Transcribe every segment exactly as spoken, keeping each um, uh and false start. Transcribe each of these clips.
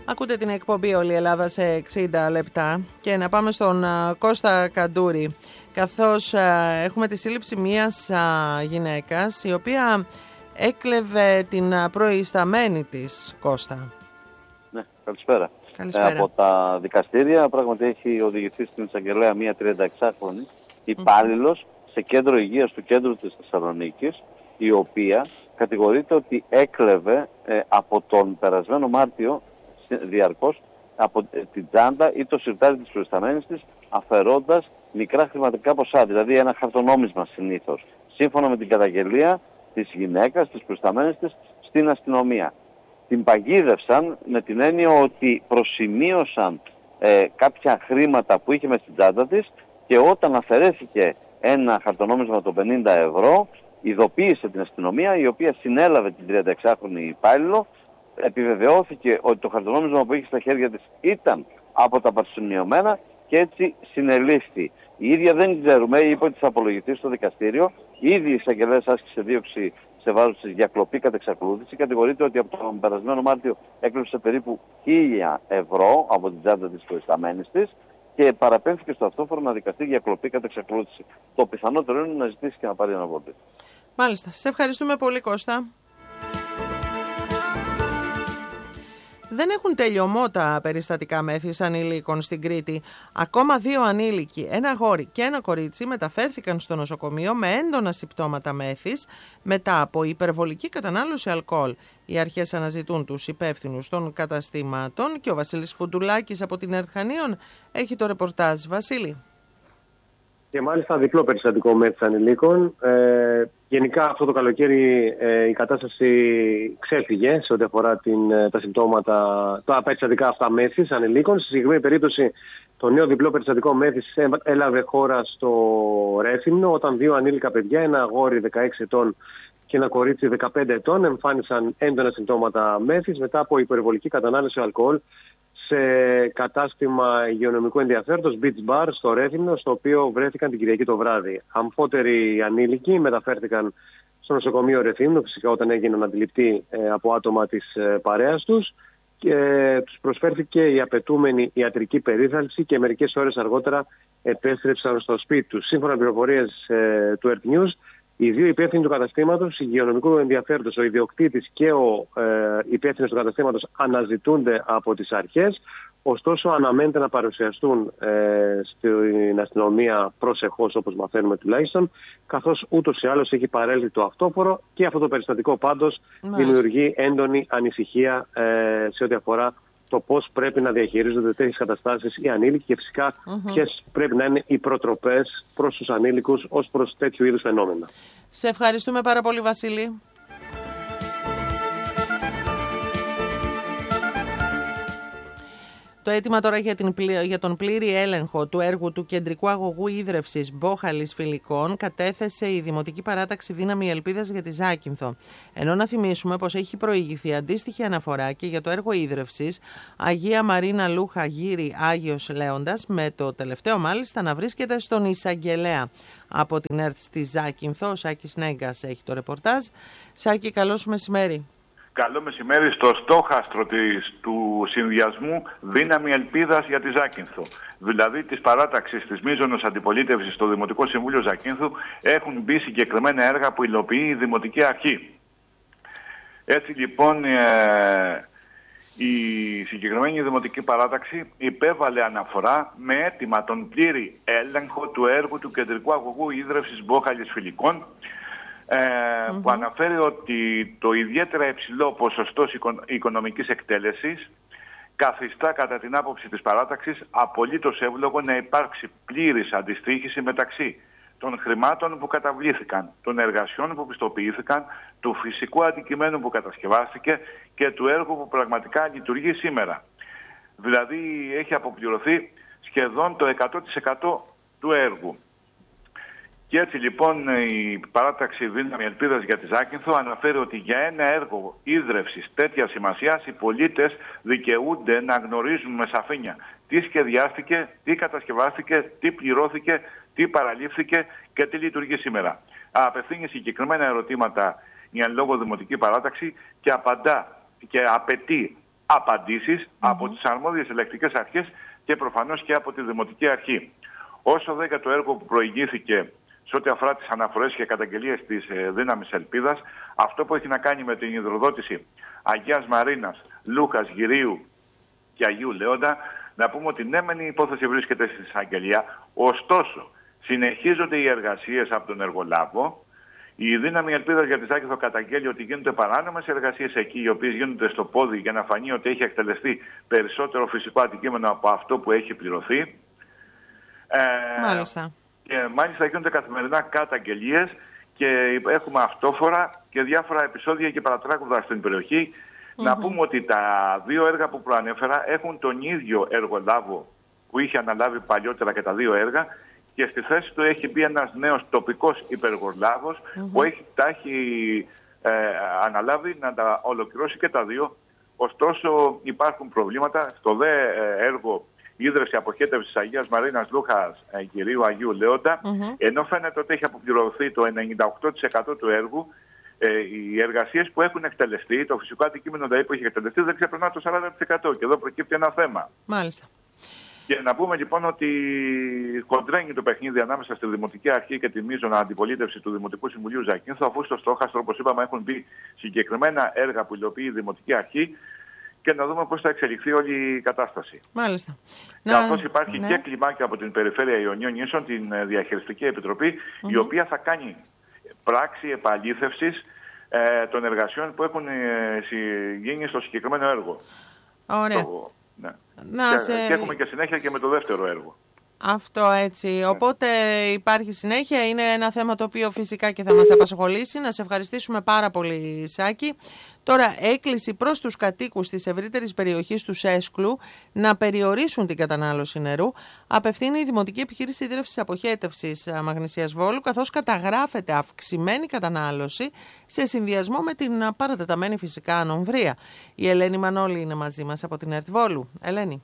Ακούτε την εκπομπή «Όλη η Ελλάδα σε εξήντα λεπτά» και να πάμε στον Κώστα Καντούρη, καθώς έχουμε τη σύλληψη μιας γυναίκας η οποία έκλεβε την προϊσταμένη της, Κώστα. Ναι, καλησπέρα. καλησπέρα. Ε, από τα δικαστήρια πράγματι έχει οδηγηθεί στην εισαγγελέα μια τριανταεξάχρονη υπάλληλος mm-hmm. σε κέντρο υγείας του κέντρου της Θεσσαλονίκης, η οποία κατηγορείται ότι έκλεβε ε, από τον περασμένο Μάρτιο διαρκώς από την τσάντα ή το σιρτάρι της προϊσταμένης της, αφαιρώντας μικρά χρηματικά ποσά, δηλαδή ένα χαρτονόμισμα συνήθως, σύμφωνα με την καταγγελία της γυναίκας, της προϊσταμένης της, στην αστυνομία. Την παγίδευσαν με την έννοια ότι προσημείωσαν ε, κάποια χρήματα που είχε μες στην τσάντα της και όταν αφαιρέθηκε ένα χαρτονόμισμα των πενήντα ευρώ, ειδοποίησε την αστυνομία, η οποία συνέλαβε την τριανταεξάχρονη υπάλληλο. Επιβεβαιώθηκε ότι το χαρτονόμισμα που είχε στα χέρια της ήταν από τα παρσημειωμένα και έτσι συνελήφθη. Η ίδια δεν ξέρουμε, είπε ότι θα απολογηθεί στο δικαστήριο. Ήδη η εισαγγελέας άσκησε δίωξη σε βάρος της για κλοπή κατά εξακολούθηση. Κατηγορείται ότι από τον περασμένο Μάρτιο έκλεψε περίπου χίλια ευρώ από την τσάντα της προϊσταμένης της και παραπέμφθηκε στο αυτόφορο να δικαστεί για κλοπή κατά εξακολούθηση. Το πιθανότερο είναι να ζητήσει και να πάρει αναβολή. Μάλιστα. Σε ευχαριστούμε πολύ, Κώστα. Δεν έχουν τελειωμό τα περιστατικά μέθης ανηλίκων στην Κρήτη. Ακόμα δύο ανήλικοι, ένα αγόρι και ένα κορίτσι, μεταφέρθηκαν στο νοσοκομείο με έντονα συμπτώματα μέθης μετά από υπερβολική κατανάλωση αλκοόλ. Οι αρχές αναζητούν τους υπεύθυνους των καταστήματων και ο Βασίλης Φουντουλάκης από την ΕΡΤ Χανίων έχει το ρεπορτάζ. Βασίλη. Και μάλιστα διπλό περιστατικό μέθης ανηλίκων. Ε, γενικά αυτό το καλοκαίρι ε, η κατάσταση ξέφυγε σε ό,τι αφορά την, τα συμπτώματα, τα περιστατικά αυτά μέθης ανηλίκων. Στη συγκεκριμένη περίπτωση το νέο διπλό περιστατικό μέθης έλαβε χώρα στο Ρέθυμνο, όταν δύο ανήλικα παιδιά, ένα αγόρι δεκαέξι ετών και ένα κορίτσι δεκαπέντε ετών, εμφάνισαν έντονα συμπτώματα μέθης μετά από υπερβολική κατανάλωση αλκοόλ σε κατάστημα υγειονομικού ενδιαφέροντος Beach Bar στο Ρέθυμνο, στο οποίο βρέθηκαν την Κυριακή το βράδυ. Αμφότεροι ανήλικοι μεταφέρθηκαν στο νοσοκομείο Ρεθύμνου, φυσικά όταν έγιναν αντιληπτοί ε, από άτομα της ε, παρέας τους, και ε, τους προσφέρθηκε η απαιτούμενη ιατρική περίθαλψη και μερικές ώρες αργότερα επέστρεψαν στο σπίτι τους. Σύμφωνα με πληροφορίες ε, του Earth News, οι δύο υπεύθυνοι του καταστήματος υγειονομικού ενδιαφέροντος, ο ιδιοκτήτης και ο ε, υπεύθυνος του καταστήματος, αναζητούνται από τις αρχές. Ωστόσο, αναμένεται να παρουσιαστούν ε, στην αστυνομία προσεχώς, όπως μαθαίνουμε τουλάχιστον, καθώς ούτως ή άλλως έχει παρέλθει το αυτόφορο και αυτό το περιστατικό πάντως Μάλιστα. δημιουργεί έντονη ανησυχία ε, σε ό,τι αφορά το πώς πρέπει να διαχειρίζονται τέτοιες καταστάσεις οι ανήλικοι και φυσικά mm-hmm. ποιες πρέπει να είναι οι προτροπές προς τους ανήλικους ως προς τέτοιου είδους φαινόμενα. Σε ευχαριστούμε πάρα πολύ, Βασίλη. Το αίτημα τώρα για, την, για τον πλήρη έλεγχο του έργου του Κεντρικού Αγωγού Ίδρευσης Μπόχαλης Φιλικών κατέθεσε η Δημοτική Παράταξη Δύναμη Ελπίδας για τη Ζάκυνθο. Ενώ να θυμίσουμε πως έχει προηγηθεί αντίστοιχη αναφορά και για το έργο ίδρευσης Αγία Μαρίνα Λούχα Γύρι Άγιος Λέοντας, με το τελευταίο μάλιστα να βρίσκεται στον Εισαγγελέα. Από την ΕΡΤ στη Ζάκυνθο, ο Σάκης Νέγκας έχει το ρεπορτάζ. Σάκη, καλό σου μεσημέρι. Καλό μεσημέρι στο στόχαστρο της, του συνδυασμού Δύναμη Ελπίδας για τη Ζάκυνθο. Δηλαδή της παράταξης της μείζωνος αντιπολίτευσης στο Δημοτικό Συμβούλιο Ζακύνθου έχουν μπει συγκεκριμένα έργα που υλοποιεί η Δημοτική Αρχή. Έτσι λοιπόν ε, η συγκεκριμένη Δημοτική Παράταξη υπέβαλε αναφορά με αίτημα τον πλήρη έλεγχο του έργου του Κεντρικού Αγωγού Ίδρευσης Μπόχαλης Φιλικών, Ε, mm-hmm. που αναφέρει ότι το ιδιαίτερα υψηλό ποσοστό οικονομικής εκτέλεσης καθιστά κατά την άποψη της παράταξης απολύτως εύλογο να υπάρξει πλήρης αντιστοίχηση μεταξύ των χρημάτων που καταβλήθηκαν, των εργασιών που πιστοποιήθηκαν, του φυσικού αντικειμένου που κατασκευάστηκε και του έργου που πραγματικά λειτουργεί σήμερα. Δηλαδή έχει αποπληρωθεί σχεδόν το εκατό τοις εκατό του έργου. Και έτσι λοιπόν η παράταξη Δύναμη Ελπίδας για τη Ζάκυνθο αναφέρει ότι για ένα έργο ίδρευσης τέτοιας σημασίας οι πολίτες δικαιούνται να γνωρίζουν με σαφήνεια τι σχεδιάστηκε, τι κατασκευάστηκε, τι πληρώθηκε, τι παραλήφθηκε και τι λειτουργεί σήμερα. Απευθύνει συγκεκριμένα ερωτήματα η εν λόγω Δημοτική Παράταξη και απαντά και απαιτεί απαντήσεις mm-hmm. από τις αρμόδιες ελεκτικές αρχές και προφανώς και από τη Δημοτική Αρχή. Όσο δε για το έργο που προηγήθηκε σε ό,τι αφορά τις αναφορές και καταγγελίες της ε, Δύναμης Ελπίδας, αυτό που έχει να κάνει με την υδροδότηση Αγίας Μαρίνας, Λούκας, Γυρίου και Αγίου Λέοντα, να πούμε ότι ναι μεν η υπόθεση βρίσκεται στην εισαγγελία, ωστόσο συνεχίζονται οι εργασίες από τον εργολάβο. Η Δύναμη Ελπίδας για τη Ζάκυνθο καταγγέλει ότι γίνονται παράνομες εργασίες εκεί, οι οποίες γίνονται στο πόδι για να φανεί ότι έχει εκτελεστεί περισσότερο φυσικό αντικείμενο από αυτό που έχει πληρωθεί. Ε, μάλιστα. Και μάλιστα γίνονται καθημερινά καταγγελίες και έχουμε αυτόφορα και διάφορα επεισόδια και παρατράγουδα στην περιοχή. Mm-hmm. Να πούμε ότι τα δύο έργα που προανέφερα έχουν τον ίδιο εργολάβο που είχε αναλάβει παλιότερα και τα δύο έργα, και στη θέση του έχει μπει ένας νέος τοπικός υπεργολάβος mm-hmm. που έχει, τα έχει ε, αναλάβει να τα ολοκληρώσει και τα δύο. Ωστόσο υπάρχουν προβλήματα στο δε ε, έργο ίδρυυση αποχέτευσης Αγίας Μαρίνας, Λούχας, ε, Κυρίου, Αγίου Λέοντα, mm-hmm. ενώ φαίνεται ότι έχει αποπληρωθεί το ενενήντα οκτώ τοις εκατό του έργου, ε, οι εργασίες που έχουν εκτελεστεί, το φυσικό αντικείμενο δηλαδή που έχει εκτελεστεί, δεν ξεπερνά το σαράντα τοις εκατό. Και εδώ προκύπτει ένα θέμα. Μάλιστα. Και να πούμε λοιπόν ότι κοντρένει το παιχνίδι ανάμεσα στη Δημοτική Αρχή και τη μείζωνα αντιπολίτευση του Δημοτικού Συμβουλίου Ζακύνθου, αφού στο στόχαστρο, όπως είπαμε, έχουν μπει συγκεκριμένα έργα που υλοποιεί η Δημοτική Αρχή, και να δούμε πώς θα εξελιχθεί όλη η κατάσταση. Μάλιστα. Καθώς υπάρχει ναι. και κλιμάκια από την Περιφέρεια Ιωνίων Νήσων, την Διαχειριστική Επιτροπή, mm-hmm. η οποία θα κάνει πράξη επαλήθευσης ε, των εργασιών που έχουν ε, γίνει στο συγκεκριμένο έργο. Ωραία. Το, ναι. Να και, σε... και έχουμε και συνέχεια και με το δεύτερο έργο. Αυτό έτσι. Οπότε υπάρχει συνέχεια. Είναι ένα θέμα το οποίο φυσικά και θα μας απασχολήσει. Να σε ευχαριστήσουμε πάρα πολύ, Σάκη. Τώρα, έκκληση προς τους κατοίκους της ευρύτερης περιοχής του Σέσκλου να περιορίσουν την κατανάλωση νερού απευθύνει η Δημοτική Επιχείρηση Ίδρυυσης Αποχέτευσης Μαγνησίας Βόλου, καθώς καταγράφεται αυξημένη κατανάλωση σε συνδυασμό με την παρατεταμένη φυσικά ανομβρία. Η Ελένη Μανώλη είναι μαζί μας από την ΕΡΤ Βόλου. Ελένη.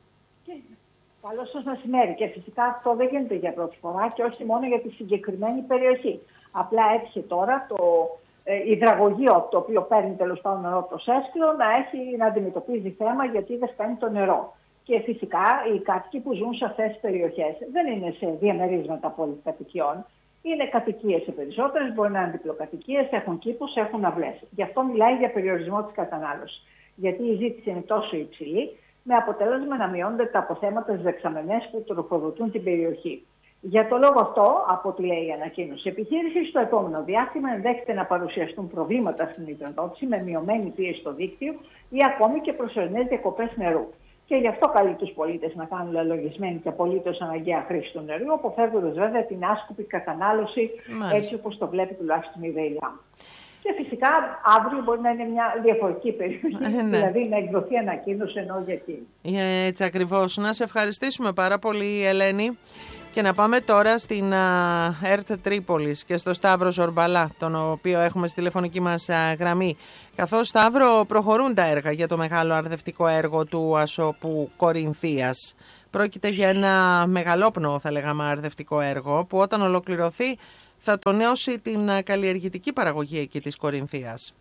Καλό σας μεσημέρι. Και φυσικά αυτό δεν γίνεται για πρώτη φορά και όχι μόνο για τη συγκεκριμένη περιοχή. Απλά έτυχε τώρα το ε, υδραγωγείο, το οποίο παίρνει τέλος πάντων νερό από το Σέσκλο, να, έχει, να αντιμετωπίζει θέμα γιατί δεν φτάνει το νερό. Και φυσικά οι κάτοικοι που ζουν σε αυτές τις περιοχές δεν είναι σε διαμερίσματα πολυκατοικιών. Είναι κατοικίες σε περισσότερες, μπορεί να είναι διπλοκατοικίες, έχουν κήπους, έχουν αυλές. Γι' αυτό μιλάει για περιορισμό της κατανάλωσης. Γιατί η ζήτηση είναι τόσο υψηλή, με αποτέλεσμα να μειώνονται τα αποθέματα στις δεξαμενές που τροφοδοτούν την περιοχή. Για το λόγο αυτό, από ό,τι λέει η ανακοίνωση, η επιχείρηση στο επόμενο διάστημα ενδέχεται να παρουσιαστούν προβλήματα στην υδροδότηση με μειωμένη πίεση στο δίκτυο ή ακόμη και προσωρινές διακοπές νερού. Και γι' αυτό καλεί τους πολίτες να κάνουν λογισμένη και απολύτως αναγκαία χρήση του νερού, αποφεύγοντας βέβαια την άσκοπη κατανάλωση, Μάλιστα. έτσι όπως το βλέπει τουλάχιστον η ΔΕΙΛΑΜ. Και φυσικά αύριο μπορεί να είναι μια διαφορετική περιοχή, ε, ναι. δηλαδή να εκδοθεί ανακοίνωση ενώ για εκείνη. Έτσι ακριβώς. Να σε ευχαριστήσουμε πάρα πολύ, Ελένη. Και να πάμε τώρα στην uh, ΕΡΤ Τρίπολης και στο Σταύρο Ζορμπαλά, τον οποίο έχουμε στη τηλεφωνική μας uh, γραμμή. Καθώς, Σταύρο, προχωρούν τα έργα για το μεγάλο αρδευτικό έργο του Ασόπου Κορινθίας. Πρόκειται για ένα μεγαλόπνοο, θα λέγαμε, αρδευτικό έργο που όταν ολοκληρωθεί θα τονώσει την καλλιεργητική παραγωγή εκεί της Κορινθίας.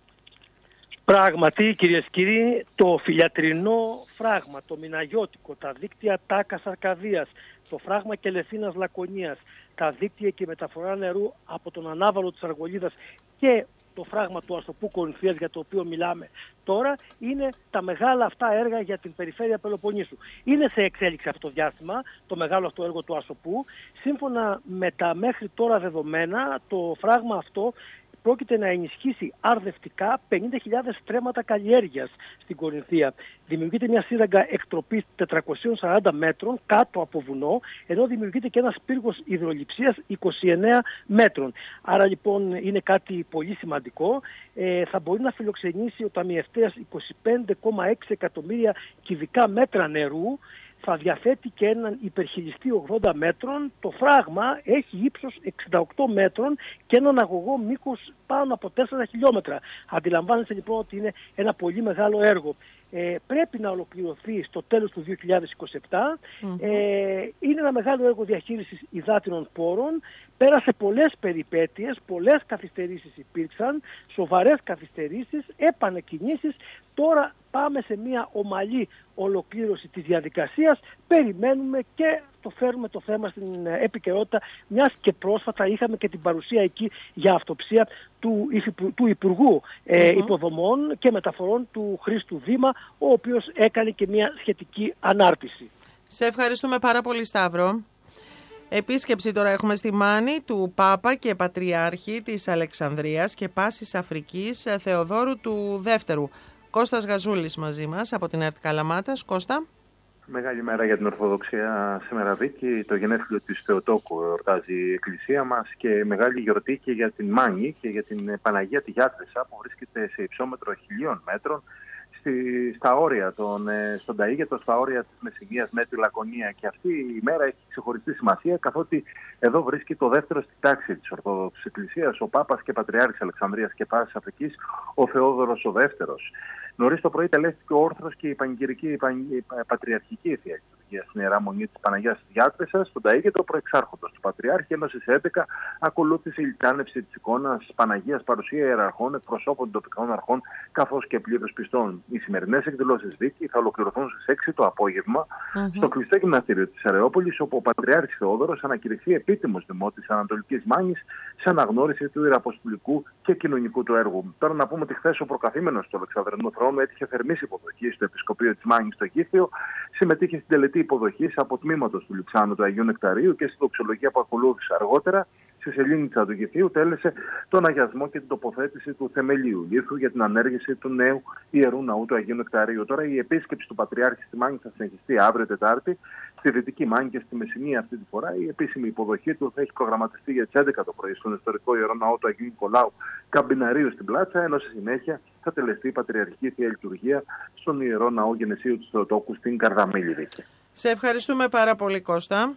Πράγματι, κυρίες και κύριοι, το φιλιατρινό φράγμα, το μηναγιώτικο, τα δίκτυα Τάκας Αρκαδίας, το φράγμα Κελεφίνας Λακωνίας, τα δίκτυα και μεταφορά νερού από τον ανάβαλο της Αργολίδας και το φράγμα του Ασοπού Κορινθίας, για το οποίο μιλάμε τώρα, είναι τα μεγάλα αυτά έργα για την περιφέρεια Πελοποννήσου. Είναι σε εξέλιξη αυτό το διάστημα, το μεγάλο αυτό έργο του Ασοπού. Σύμφωνα με τα μέχρι τώρα δεδομένα, το φράγμα αυτό πρόκειται να ενισχύσει αρδευτικά πενήντα χιλιάδες στρέμματα καλλιέργειας στην Κορινθία. Δημιουργείται μια σύραγγα εκτροπής τετρακόσιων σαράντα μέτρων κάτω από βουνό, ενώ δημιουργείται και ένας πύργος υδρολειψίας είκοσι εννέα μέτρων. Άρα λοιπόν είναι κάτι πολύ σημαντικό. Ε, θα μπορεί να φιλοξενήσει ο ταμιευτέας είκοσι πέντε κόμμα έξι εκατομμύρια κυβικά μέτρα νερού. Θα διαθέτει και έναν υπερχιλιστή ογδόντα μέτρων. Το φράγμα έχει ύψος εξήντα οκτώ μέτρων και έναν αγωγό μήκος πάνω από τέσσερα χιλιόμετρα. Αντιλαμβάνεστε λοιπόν ότι είναι ένα πολύ μεγάλο έργο. ε, πρέπει να ολοκληρωθεί στο τέλος του δύο χιλιάδες είκοσι επτά. Mm-hmm. Ε, είναι ένα μεγάλο έργο διαχείρισης υδάτινων πόρων. Πέρασε πολλές περιπέτειες, πολλές καθυστερήσεις υπήρξαν, σοβαρές καθυστερήσεις, επανεκκινήσεις. Τώρα πάμε σε μια ομαλή ολοκλήρωση της διαδικασίας. Περιμένουμε και το φέρουμε το θέμα στην επικαιρότητα, μιας και πρόσφατα είχαμε και την παρουσία εκεί για αυτοψία του, του Υπουργού ε, mm-hmm. Υποδομών και Μεταφορών του Χρήστου Δήμα, ο οποίος έκανε και μια σχετική ανάρτηση. Σε ευχαριστούμε πάρα πολύ, Σταύρο. Επίσκεψη τώρα έχουμε στη Μάνη του Πάπα και Πατριάρχη της Αλεξανδρίας και Πάσης Αφρικής Θεοδόρου του Δεύτερου. Κώστας Γαζούλης μαζί μας από την ΕΡΤ Καλαμάτας. Κώστα. Μεγάλη μέρα για την Ορθοδοξία σήμερα, Βίκη. Το γενέθλιο της Θεοτόκου εορτάζει η Εκκλησία μας και μεγάλη γιορτή και για την Μάνη και για την Παναγία τη Γιάτρεσσα που βρίσκεται σε υψόμετρο χιλίων μέτρων στη, στα όρια, των, στον Ταΐγετο, στα όρια της Μεσσηνίας με τη Λακωνία. Και αυτή η μέρα έχει ξεχωριστή σημασία, καθότι εδώ βρίσκει το δεύτερο στη τάξη της Ορθόδοξης Εκκλησίας, ο Πάπας και Πατριάρχης Αλεξανδρίας και Πάσης Αφρικής, ο Θεόδωρος ο Δεύτερος. Νωρίς το πρωί τελέστηκε ο όρθρος και η πανηγυρική, η πατριαρχική θεία λειτουργία στην Ιερά Μονή της Παναγιάς της Γιάτρισσας, στον Ταΐγετο προεξάρχοντος του Πατριάρχη, ενώ στις έντεκα ακολούθησε η λιτάνευση της εικόνας Παναγίας, παρουσία ιεραρχών, εκπροσώπων τοπικών αρχών, καθώς και πλήθος πιστών. Οι σημερινές εκδηλώσεις, Βίκη, θα ολοκληρωθούν στις έξι το απόγευμα mm-hmm. στο κλειστό γυμναστήριο της Αρεόπολης, όπου ο Πατριάρχης Θεόδωρος ανακηρυχθεί επίτιμος δημότης Ανατολικής Μάνης σε αναγνώριση του ιεραποστολικού και κοινωνικού του έργου. Τώρα να πούμε ότι χθες ο προκαθήμενος του Αλεξανδρινού Θρόνου έτυχε θερμής υποδοχής στο Επισκοπείο της Μάνης στο Γήθιο, συμμετείχε στην τελετή υποδοχής από τμήματος του Λιψάνου του Αγίου Νεκταρίου και στη δοξολογία που ακολούθησε αργότερα. Στη σελήνητσα του Γηθίου τέλεσε τον αγιασμό και την τοποθέτηση του θεμελίου λίθου για την ανέργηση του νέου ιερού ναού του Αγίου Νεκταρίου. Τώρα η επίσκεψη του Πατριάρχη στη Μάνη θα συνεχιστεί αύριο Τετάρτη, στη Δυτική Μάνη και στη Μεσσηνία αυτή τη φορά. Η επίσημη υποδοχή του θα έχει προγραμματιστεί για τις έντεκα το πρωί στον ιστορικό ιερό ναό του Αγίου Νικολάου Καμπιναρίου στην Πλάτσα, ενώ στη συνέχεια θα τελεστεί η Πατριαρχική Θεία Λειτουργία στον ιερό ναό Γενεσίου του Θεοτόκου στην Καρδαμήλη. Σε ευχαριστούμε πάρα πολύ, Κώστα.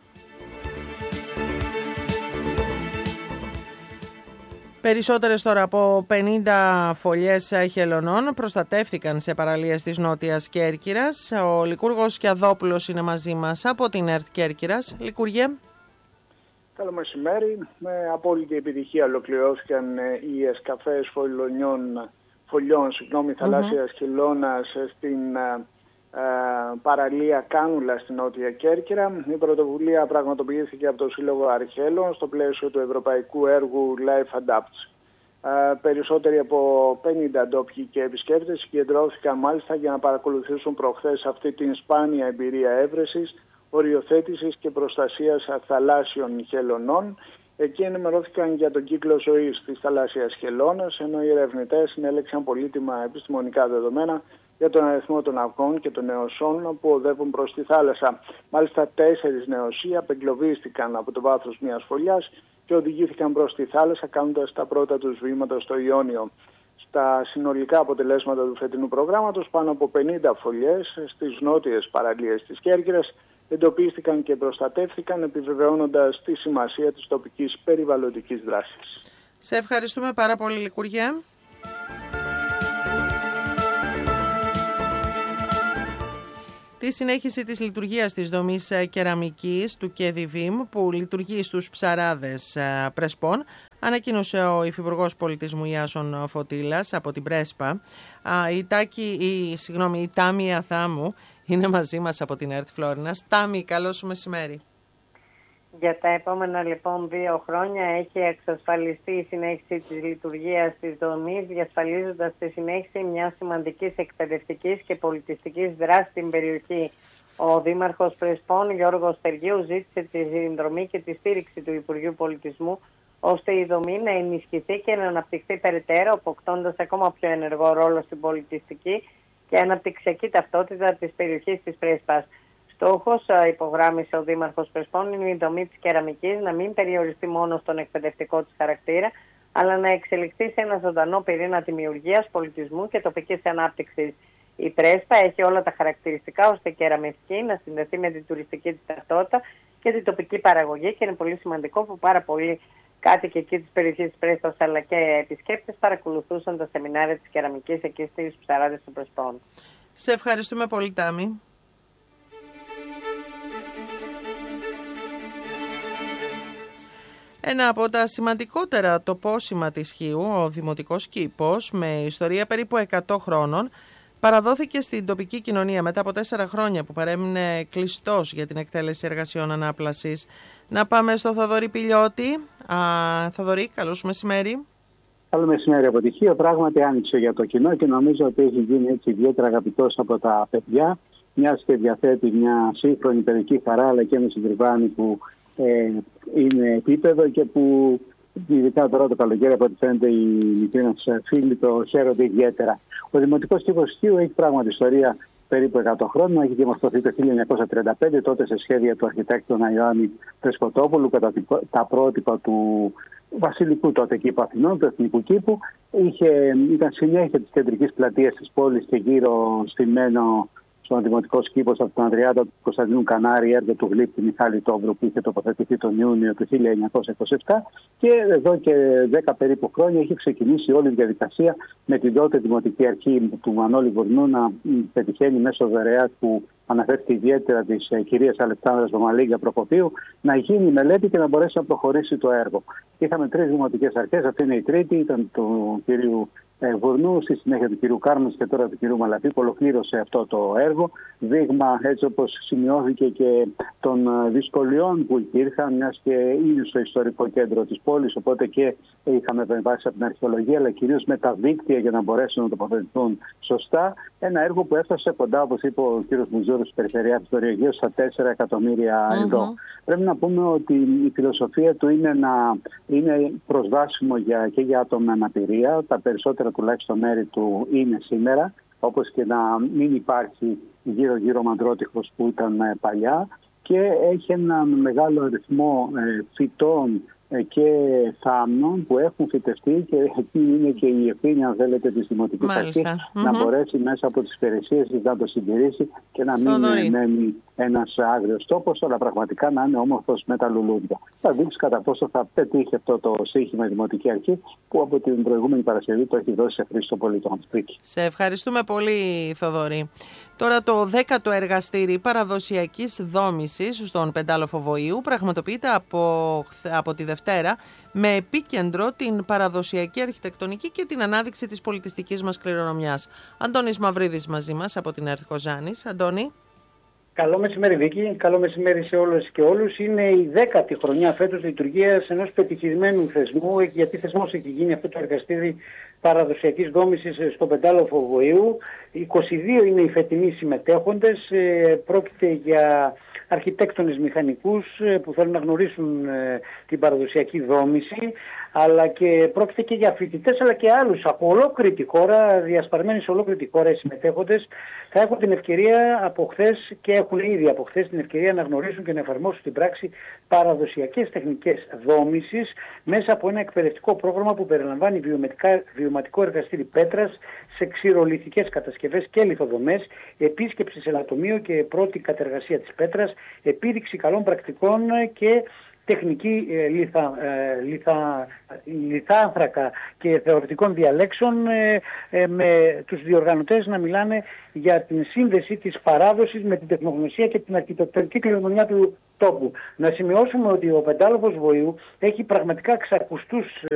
Περισσότερες τώρα από πενήντα φωλιές χελωνών προστατεύθηκαν σε παραλίες της Νότιας Κέρκυρας. Ο Λικούργος Κιαδόπουλος είναι μαζί μας από την ΕΡΤ Κέρκυρας. Λικούργε. Καλό μεσημέρι. Με απόλυτη επιτυχία ολοκληρώθηκαν οι εσκαφές φωλιών, φωλιών συγγνώμη, θαλάσσιας mm-hmm. χελώνας στην Uh, παραλία Κάνουλα στην Νότια Κέρκυρα. Η πρωτοβουλία πραγματοποιήθηκε από το Σύλλογο Αρχέλων στο πλαίσιο του ευρωπαϊκού έργου Life Adapts. Uh, περισσότεροι από πενήντα ντόπιοι και επισκέπτες συγκεντρώθηκαν μάλιστα για να παρακολουθήσουν προχθές αυτή την σπάνια εμπειρία έβρεσης, οριοθέτησης και προστασίας θαλάσσιων χελωνών. Εκεί ενημερώθηκαν για τον κύκλο ζωής της θαλάσσιας χελώνας, ενώ οι ερευνητές συνέλεξαν πολύτιμα επιστημονικά δεδομένα για τον αριθμό των αυγών και των νεοσών που οδεύουν προς τη θάλασσα. Μάλιστα τέσσερις νεοσοί απεγκλωβίστηκαν από το βάθος μιας φωλιάς και οδηγήθηκαν προς τη θάλασσα κάνοντας τα πρώτα τους βήματα στο Ιόνιο. Στα συνολικά αποτελέσματα του φετινού προγράμματος, πάνω από πενήντα φωλιές στις νότιες παραλίες της Κέρκυρας εντοπίστηκαν και προστατεύθηκαν, επιβεβαιώνοντας τη σημασία της τοπικής περιβαλλοντικής δράσης. Σε ευχαριστούμε πάρα πολύ, Λικούργε. Τη συνέχιση της λειτουργίας της δομής κεραμικής του ΚΕΔΙΒΙΜ που λειτουργεί στους ψαράδες Πρεσπών ανακοίνωσε ο Υφυπουργός Πολιτισμού Ιάσον Φωτήλας από την Πρέσπα. Η, Τάκη, η, συγγνώμη, η Τάμη Αθάμου είναι μαζί μας από την ΕΡΤ Φλόρινας. Τάμη, καλό σου μεσημέρι. Για τα επόμενα λοιπόν δύο χρόνια έχει εξασφαλιστεί η συνέχιση της λειτουργίας της δομής, διασφαλίζοντας τη συνέχιση μιας σημαντικής εκπαιδευτικής και πολιτιστικής δράσης στην περιοχή. Ο Δήμαρχος Πρεσπών, Γιώργος Τεργίου, ζήτησε τη συνδρομή και τη στήριξη του Υπουργείου Πολιτισμού, ώστε η δομή να ενισχυθεί και να αναπτυχθεί περαιτέρω, αποκτώντας ακόμα πιο ενεργό ρόλο στην πολιτιστική και αναπτυξιακή ταυτότητα της περιοχής της Πρέσπας. Στόχος, υπογράμμισε ο Δήμαρχος Πρεσπών, είναι η δομή της κεραμικής να μην περιοριστεί μόνο στον εκπαιδευτικό της χαρακτήρα, αλλά να εξελιχθεί σε ένα ζωντανό πυρήνα δημιουργίας, πολιτισμού και τοπικής ανάπτυξης. Η Πρέσπα έχει όλα τα χαρακτηριστικά ώστε η κεραμική να συνδεθεί με την τουριστική της ταυτότητα και την τοπική παραγωγή, και είναι πολύ σημαντικό που πάρα πολλοί κάτοικοι εκεί της περιοχής της Πρέσπας αλλά και επισκέπτες παρακολουθούσαν τα σεμινάρια της κεραμικής εκεί στις ψαράδες των Πρεσπών. Σε ευχαριστούμε πολύ, Τάμι. Ένα από τα σημαντικότερα τοπόσημα της Χίου, ο Δημοτικός Κήπος, με ιστορία περίπου εκατό χρόνων, παραδόθηκε στην τοπική κοινωνία μετά από τέσσερα χρόνια που παρέμεινε κλειστός για την εκτέλεση εργασιών ανάπλασης. Να πάμε στο Θοδωρή Πηλιώτη. Α, Θοδωρή, καλώς μεσημέρι. Καλό μεσημέρι από τη Χίο. Πράγματι άνοιξε για το κοινό και νομίζω ότι έχει γίνει έτσι ιδιαίτερα αγαπητός από τα παιδιά, μιας και διαθέτει μια σύγχρονη παιδική χαρά, αλλά και ένα συντριβάνι που ε, είναι επίπεδο και που ειδικά τώρα το καλοκαίρι, από ό,τι φαίνεται, οι μικροί μας φίλοι το χαίρονται ιδιαίτερα. Ο Δημοτικός Κήπος Χίου έχει πράγματι ιστορία περίπου εκατό χρόνων. Έχει δημορφωθεί το χίλια εννιακόσια τριάντα πέντε, τότε σε σχέδια του αρχιτέκτονα Ιωάννη Πεσκοτόπουλου, κατά τα πρότυπα του βασιλικού τότε κήπου Αθηνών, του Εθνικού Κήπου. Είχε, ήταν συνέχεια της κεντρικής πλατείας της πόλης και γύρω στημένο στον Δημοτικό Κήπο από τον Ανδριάτα του Κωνσταντινού Κανάρη, έργο του γλύπτη Μιχάλη Τόμπρου, που είχε τοποθετηθεί τον Ιούνιο του χίλια εννιακόσια είκοσι επτά, και εδώ και δέκα περίπου χρόνια έχει ξεκινήσει όλη η διαδικασία με την τότε Δημοτική Αρχή του Μανώλη Βουρνού να πετυχαίνει μέσω δωρεάς που αναφέρθηκε ιδιαίτερα τη ε, κυρία Αλεξάνδρα Βομαλίγια Προκοπίου, να γίνει η μελέτη και να μπορέσει να προχωρήσει το έργο. Είχαμε τρεις δημοτικές αρχές, αυτή είναι η τρίτη, ήταν του κυρίου ε, Βουρνού, στη συνέχεια του κυρίου Κάρμενς και τώρα του κυρίου Μαλαφή, που ολοκλήρωσε αυτό το έργο. Δείγμα, έτσι όπως σημειώθηκε, και των ε, δυσκολιών που υπήρχαν, μιας και είναι στο ιστορικό κέντρο της πόλης, οπότε και είχαμε επεμβάσει από την αρχαιολογία, αλλά κυρίως με τα δίκτυα για να μπορέσουν να τοποθετηθούν σωστά. Ένα έργο που έφτασε κοντά, όπως είπε ο κύριος Μουζούρος της Περιφερειάρχης του Ριογείου, στα τέσσερα εκατομμύρια ευρώ. Mm-hmm. Πρέπει να πούμε ότι η φιλοσοφία του είναι να είναι προσβάσιμο για, και για άτομα με αναπηρία. Τα περισσότερα τουλάχιστον μέρη του είναι σήμερα, όπως και να μην υπάρχει γύρω-γύρω μαντρότυχος που ήταν παλιά, και έχει ένα μεγάλο αριθμό ε, φυτών και θάμνων που έχουν φυτευτεί, και εκεί είναι και η ευθύνη, αν θέλετε, της Δημοτικής Αρχής mm-hmm. να μπορέσει μέσα από τις υπηρεσίες να το συντηρήσει και να μην Φοδωρή. μένει ένας άγριος τόπος, αλλά πραγματικά να είναι όμορφος με τα λουλούδια. Θα δείξει κατά πόσο θα πετύχει αυτό το σύγχυμα η Δημοτική Αρχή, που από την προηγούμενη Παρασκευή το έχει δώσει σε χρήση των πολιτών. Σε ευχαριστούμε πολύ, Θοδωρή. Τώρα το δέκατο εργαστήρι παραδοσιακής δόμησης στον Πεντάλοφο Βοήου πραγματοποιείται από, από τη Δευτέρα, με επίκεντρο την παραδοσιακή αρχιτεκτονική και την ανάδειξη της πολιτιστικής μας κληρονομιάς. Αντώνης Μαυρίδης μαζί μας από την ΕΡΤ Κοζάνης. Αντώνη. Καλό μεσημέρι, Βίκη. Καλό μεσημέρι σε όλες και όλους. Είναι η δέκατη χρονιά φέτος λειτουργίας ενός πετυχημένου θεσμού, γιατί θεσμός έχει γίνει αυτό το εργαστήρι παραδοσιακής δόμησης στο Πεντάλοφο Βοήου. είκοσι δύο είναι οι φετινοί συμμετέχοντες. Πρόκειται για αρχιτέκτονες μηχανικούς που θέλουν να γνωρίσουν την παραδοσιακή δόμηση, αλλά και πρόκειται και για φοιτητές, αλλά και άλλους από ολόκληρη τη χώρα, διασπαρμένοι σε ολόκληρη τη χώρα οι συμμετέχοντες, θα έχουν την ευκαιρία από χθες, και έχουν ήδη από χθες την ευκαιρία να γνωρίσουν και να εφαρμόσουν στην πράξη παραδοσιακές τεχνικές δόμησης μέσα από ένα εκπαιδευτικό πρόγραμμα που περιλαμβάνει βιωματικό εργαστήρι πέτρας σε ξηρολιθικές κατασκευές και λιθοδομές, επίσκεψη σε λατομείο και πρώτη κατεργασία της πέτρας, επίδειξη καλών πρακτικών και τεχνική ε, λιθα, ε, λιθα, λιθάνθρακα και θεωρητικών διαλέξεων, ε, ε, με τους διοργανωτές να μιλάνε για την σύνδεση της παράδοσης με την τεχνογνωσία και την αρχιτεκτονική κληρονομιά του τόπου. Να σημειώσουμε ότι ο Πεντάλοφος Βοήου έχει πραγματικά ξακουστούς ε,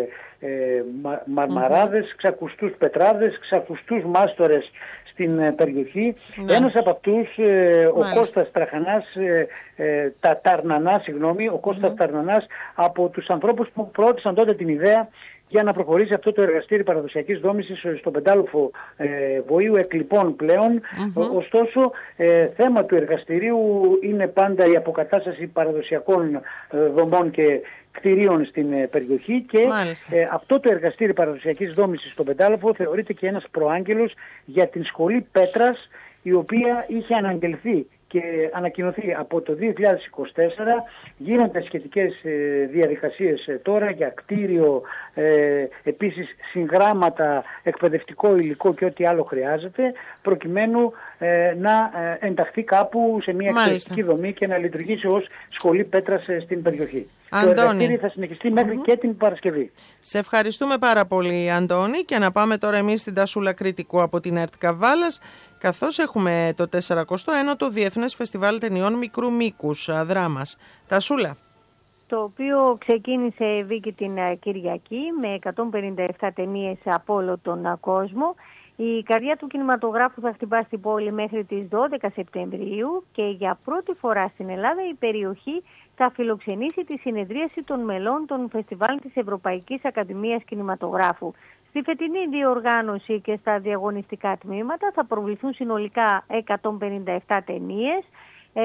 ε, μα, μαρμαράδες, ξακουστούς πετράδες, ξακουστούς μάστορες στην περιοχή. Ναι. Ένας από αυτούς, ε, ο Κώστας Τραχανάς, ε, ε, τα Ταρνανά, συγγνώμη, ο Κώστας mm. Ταρνανάς, από τους ανθρώπους που πρότισαν τότε την ιδέα για να προχωρήσει αυτό το εργαστήρι παραδοσιακής δόμησης στο Πεντάλοφο ε, Βοήου, εκλειπών πλέον. Mm-hmm. Ωστόσο, ε, θέμα του εργαστηρίου είναι πάντα η αποκατάσταση παραδοσιακών ε, δομών και κτηρίων στην ε, περιοχή, και ε, αυτό το εργαστήρι παραδοσιακής δόμησης στο Πεντάλοφο θεωρείται και ένας προάγγελος για την σχολή πέτρας, η οποία είχε αναγγελθεί και ανακοινωθεί από το δύο χιλιάδες είκοσι τέσσερα. Γίνονται σχετικές ε, διαδικασίες ε, τώρα για κτίριο, ε, επίσης συγγράμματα, εκπαιδευτικό υλικό και ό,τι άλλο χρειάζεται, προκειμένου ε, να ε, ενταχθεί κάπου σε μια εκπαιδευτική δομή και να λειτουργήσει ως σχολή πέτρας ε, στην περιοχή. Αντώνη. Το εργαστήρι θα συνεχιστεί μέχρι mm-hmm. και την Παρασκευή. Σε ευχαριστούμε πάρα πολύ, Αντώνη, και να πάμε τώρα εμείς στην Τασούλα Κρητικού από την ΕΡΤ Καβάλας Καθώς έχουμε το τετρακοστό ένατο Διεθνές Φεστιβάλ Ταινιών Μικρού Μήκους, δράμας. Τασούλα. Το οποίο ξεκίνησε, Βίκη, την Κυριακή με εκατόν πενήντα επτά ταινίες από όλο τον κόσμο. Η καρδιά του κινηματογράφου θα χτυπά στην πόλη μέχρι τις δώδεκα Σεπτεμβρίου και για πρώτη φορά στην Ελλάδα η περιοχή θα φιλοξενήσει τη συνεδρίαση των μελών των φεστιβάλ της Ευρωπαϊκής Ακαδημίας Κινηματογράφου. Στη φετινή διοργάνωση και στα διαγωνιστικά τμήματα θα προβληθούν συνολικά εκατόν πενήντα επτά ταινίες. Ε,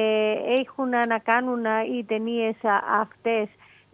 έχουν να κάνουν οι ταινίες αυτές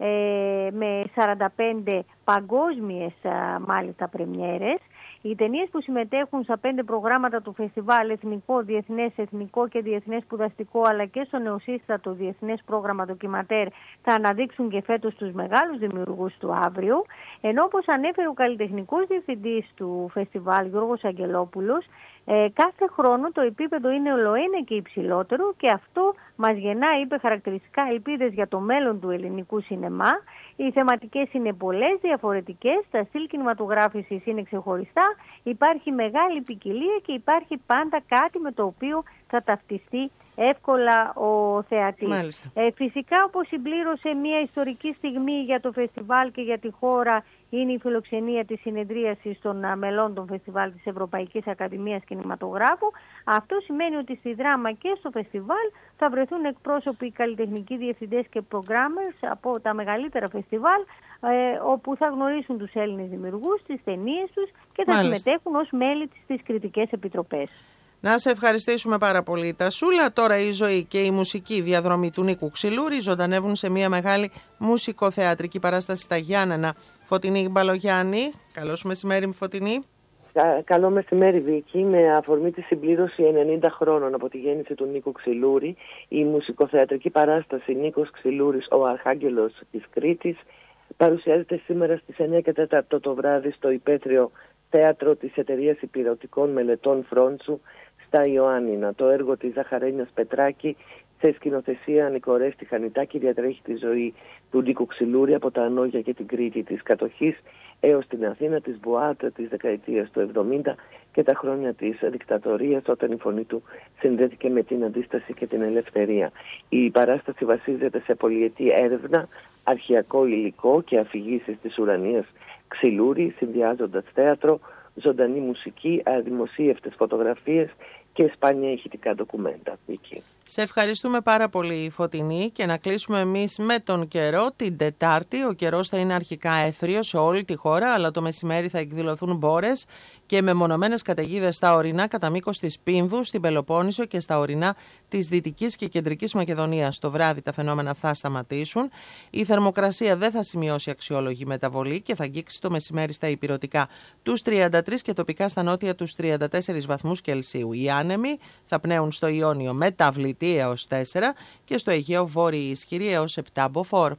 ε, με σαράντα πέντε παγκόσμιες μάλιστα πρεμιέρες. Οι ταινίες που συμμετέχουν στα πέντε προγράμματα του φεστιβάλ, εθνικό, διεθνές, εθνικό και διεθνές σπουδαστικό, αλλά και στο νεοσύστατο διεθνές πρόγραμμα ντοκιματέρ, θα αναδείξουν και φέτος τους μεγάλους δημιουργούς του αύριο. Ενώ, όπως ανέφερε ο καλλιτεχνικός διευθυντής του φεστιβάλ, Γιώργος Αγγελόπουλος, ε, κάθε χρόνο το επίπεδο είναι ολοένα και υψηλότερο και αυτό μας γεννά, είπε, χαρακτηριστικά ελπίδες για το μέλλον του ελληνικού σινεμά. Οι θεματικές είναι πολλές, διαφορετικές, τα στυλ κινηματογράφησης είναι ξεχωριστά, υπάρχει μεγάλη ποικιλία και υπάρχει πάντα κάτι με το οποίο θα ταυτιστεί εύκολα ο θεατής. Ε, φυσικά, όπως συμπλήρωσε μια ιστορική στιγμή για το φεστιβάλ και για τη χώρα, είναι η φιλοξενία της συνεδρίασης των μελών των φεστιβάλ της Ευρωπαϊκής Ακαδημίας Κινηματογράφου. Αυτό σημαίνει ότι στη δράμα και στο φεστιβάλ θα βρεθούν εκπρόσωποι, καλλιτεχνικοί διευθυντές και programmers από τα μεγαλύτερα φεστιβάλ, ε, όπου θα γνωρίσουν τους Έλληνες δημιουργούς, τις ταινίες τους και θα Μάλιστα. συμμετέχουν ως μέλη στις κριτικές επιτροπές. Να σε ευχαριστήσουμε πάρα πολύ, Τασούλα. Τώρα η ζωή και η μουσική διαδρομή του Νίκου Ξυλούρη ζωντανεύουν σε μια μεγάλη μουσικοθεατρική παράσταση στα Γιάννενα. Φωτεινή Μπαλογιάννη, καλώς μεσημέρι, Φωτεινή. Κα, καλό μεσημέρι, Βίκη. Με αφορμή τη συμπλήρωση ενενήντα χρόνων από τη γέννηση του Νίκου Ξυλούρη, η μουσικοθεατρική παράσταση Νίκος Ξυλούρης, ο Αρχάγγελος της Κρήτης, παρουσιάζεται σήμερα στις εννιά και τέσσερα το βράδυ στο υπαίθριο θέατρο της Εταιρείας Υπηρετικών Μελετών Φρόντσου στα Ιωάννινα. Το έργο της Ζαχαρένιας Πετράκη, σε σκηνοθεσία Νικορέστη Χανιτάκη, διατρέχει τη ζωή του Νίκου Ξυλούρη από τα Ανόγια και την Κρήτη της κατοχής έως την Αθήνα της Μπουάτ της δεκαετίας του εβδομήντα και τα χρόνια της δικτατορίας, όταν η φωνή του συνδέθηκε με την αντίσταση και την ελευθερία. Η παράσταση βασίζεται σε πολυετή έρευνα, αρχαιακό υλικό και αφηγήσεις της ουρανίας Ξυλούρη, συνδυάζοντας θέατρο, ζωντανή μουσική, αδημοσίευτες φωτογραφίες και σπάνια ηχητικά ντοκουμέντα. Εκεί. Σε ευχαριστούμε πάρα πολύ, Φωτεινή, και να κλείσουμε εμείς με τον καιρό. Την Τετάρτη ο καιρός θα είναι αρχικά έθριος σε όλη τη χώρα, αλλά το μεσημέρι θα εκδηλωθούν μπόρες και μεμονωμένες καταιγίδες στα ορεινά κατά μήκος της Πίνδου, στην Πελοπόννησο και στα ορεινά της Δυτικής και Κεντρικής Μακεδονίας. Το βράδυ τα φαινόμενα θα σταματήσουν. Η θερμοκρασία δεν θα σημειώσει αξιόλογη μεταβολή και θα αγγίξει το μεσημέρι στα ηπειρωτικά τους τριάντα τρεις και τοπικά στα νότια τους τριάντα τέσσερις βαθμούς Κελσίου. Οι άνεμοι θα πνέουν στο Ιόνιο μεταβλητή έως τέσσερα και στο Αιγαίο βόρειοι ισχυροί έως επτά μποφόρ.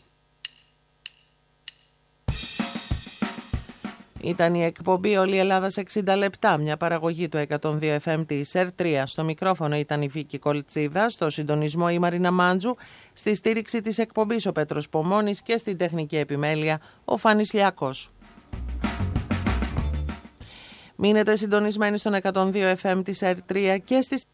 Ήταν η εκπομπή «Όλη η Ελλάδα σε εξήντα λεπτά», μια παραγωγή του εκατόν δύο εφ εμ της ΕΡ τρία. Στο μικρόφωνο ήταν η Βίκη Κολτσίδα, στο συντονισμό η Μαρίνα Μάντζου, στη στήριξη της εκπομπής ο Πέτρος Πομώνης και στην τεχνική επιμέλεια ο Φάνης Λιάκος. Μείνετε συντονισμένοι στον εκατόν δύο εφ εμ της ΕΡ τρία και στις